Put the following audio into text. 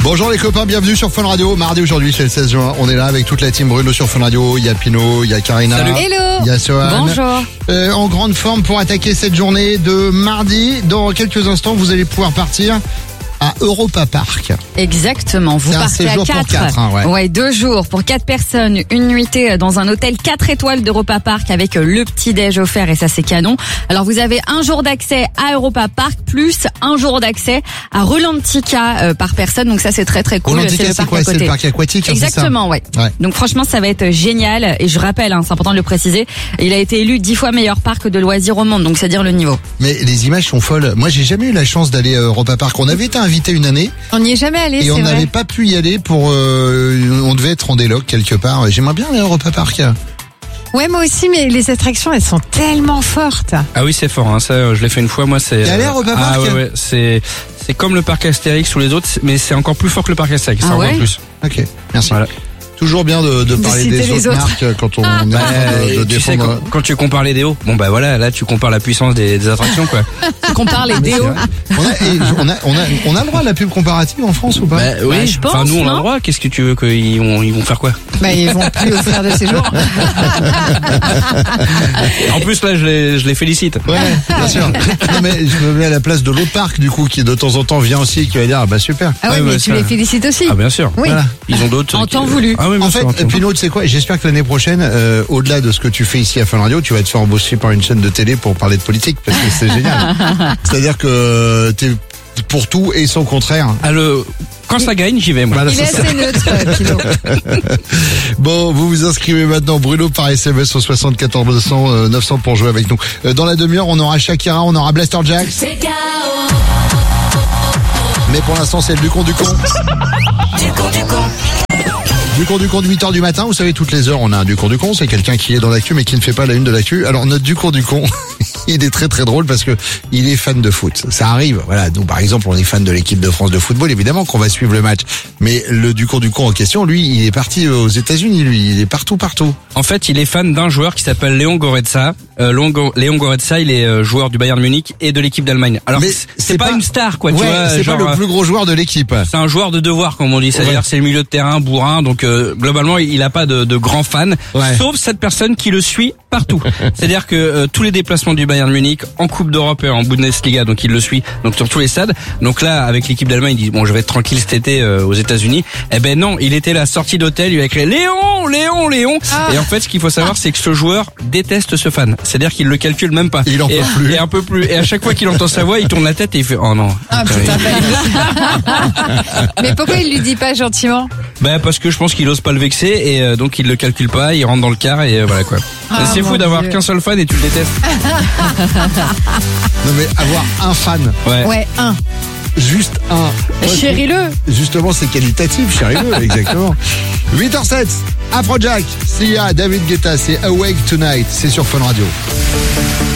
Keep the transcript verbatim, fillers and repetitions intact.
Bonjour les copains, bienvenue sur Fun Radio. Mardi aujourd'hui, c'est le seize juin. On est là avec toute la team Bruno sur Fun Radio. Il y a Pino, il y a Karina. Salut. Hello. Il y a Sohan. Bonjour. Euh, en grande forme pour attaquer cette journée de mardi. Dans quelques instants, vous allez pouvoir partir à Europa Park. Exactement, vous C'est un partez à séjour pour quatre. quatre, hein, ouais. deux jours pour quatre personnes, une nuitée dans un hôtel quatre étoiles d'Europa Park avec le petit-déj offert et ça c'est canon. Alors vous avez un jour d'accès à Europa Park plus un jour d'accès à Rolantica euh, par personne, donc ça c'est très très cool. Rolantica, c'est, le parc quoi? à C'est côté. le parc aquatique, hein, Exactement, ouais. ouais. Donc franchement ça va être génial et je rappelle, hein, c'est important de le préciser, il a été élu dix fois meilleur parc de loisirs au monde, donc c'est dire le niveau. Mais les images sont folles. Moi, j'ai jamais eu la chance d'aller à Europa Park. On avait été invité une année. On n'y est jamais allé, Et c'est on vrai. n'avait pas pu y aller pour... Euh, on devait être en déloc quelque part. J'aimerais bien aller à Europa Park. Ouais, moi aussi, mais les attractions, elles sont tellement fortes. Ah oui, c'est fort, hein. Ça, euh, je l'ai fait une fois, moi, c'est... T'es allé à Europa Park? Ah ouais, ouais, c'est, c'est comme le parc Astérix ou les autres, mais c'est encore plus fort que le parc Astérix, Ah ça en ouais voit plus. Ok, merci. Voilà. Toujours bien de, de parler citer des les autres, autres. marques quand on est en train de, de Euh, tu sais, défendre... quand, quand tu compares les déos, bon bah voilà, là tu compares la puissance des, des attractions, quoi. Qu'on parle les C'est déos. vrai. On a, et on, a, on, a, on a le droit à la pub comparative en France ou pas? Bah oui, Bah, je pense, enfin nous on a non le droit, qu'est-ce que tu veux qu'ils vont, ils vont faire quoi? Bah, ils vont plus offrir de séjour. En plus là, je les, je les félicite. Ouais, bien sûr. Non, mais je me mets à la place de l'autre parc, du coup, qui de temps en temps vient aussi et qui va dire, ah bah super. Ah ouais, Ouais, mais ouais, tu ça- les félicites aussi. Ah bien sûr. Oui. Voilà. Ils ont d'autres... En qui- temps voulu. Ah oui, bien En sûr, fait, en temps- Pino, tu sais quoi? J'espère que l'année prochaine, euh, au-delà de ce que tu fais ici à Fun Radio, tu vas te faire embaucher par une chaîne de télé pour parler de politique, parce que c'est génial. C'est-à-dire que t'es pour tout et son contraire. Ah, le... Quand ça gagne, j'y vais, moi. Voilà, Il est c'est ça. assez neutre, euh, Pino. Bon, vous vous inscrivez maintenant, Bruno, par S M S au soixante-quatorze neuf cents, euh, neuf cents pour jouer avec nous. Euh, dans la demi-heure, on aura Shakira, on aura Blaster Jacks. Mais pour l'instant, c'est le Ducon du con. Du con du con de huit heures du matin, vous savez, toutes les heures, on a un Ducon du con. C'est quelqu'un qui est dans l'actu, mais qui ne fait pas la une de l'actu. Alors, notre Ducon du con, il est très très drôle parce que il est fan de foot. Ça arrive. Voilà. Nous, par exemple, on est fan de l'équipe de France de football. Évidemment qu'on va suivre le match. Mais le Ducon du con en question, lui, il est parti aux États-Unis, lui. Il est partout, partout. En fait, il est fan d'un joueur qui s'appelle Léon Goretzka. Euh, Léon, Go- Léon Goretzka, il est euh, joueur du Bayern Munich et de l'équipe d'Allemagne. Alors, Mais c'est, c'est pas, pas- une star, quoi, tu Ouais, vois. c'est genre, pas le plus gros joueur de l'équipe. c'est un joueur de devoir, comme on dit. C'est-à-dire Ouais. que c'est le milieu de terrain, bourrin. Donc, euh, globalement, il a pas de, de grands fans. Ouais. Sauf cette personne qui le suit partout. C'est-à-dire que euh, tous les déplacements du Bayern Munich en Coupe d'Europe et en Bundesliga, donc il le suit donc sur tous les stades. Donc là, avec l'équipe d'Allemagne, il dit bon, je vais être tranquille cet été euh, aux États-Unis. Eh ben non, il était là, sorti d'hôtel, il a écrit Léon, Léon, Léon. Ah. Et en fait, ce qu'il faut savoir, c'est que ce joueur déteste ce fan. C'est-à-dire qu'il le calcule même pas. Il en et, peut plus. Et un peu plus. Et à chaque fois qu'il entend sa voix, il tourne la tête et il fait oh non. Ah, putain, mais pourquoi il lui dit pas gentiment? Ben parce que je pense qu'il ose pas le vexer et euh, donc il le calcule pas, il rentre dans le car et euh, voilà quoi. Ah, Et c'est mon fou d'avoir Dieu. qu'un seul fan et tu le détestes. Non, mais avoir un fan, Ouais. Ouais, un. juste un. Moi, je Chéris-le. trouve- Justement, c'est qualitatif, chérie-le, exactement. huit heures sept, Afrojack, Sia, David Guetta, c'est Awake Tonight, c'est sur Fun Radio.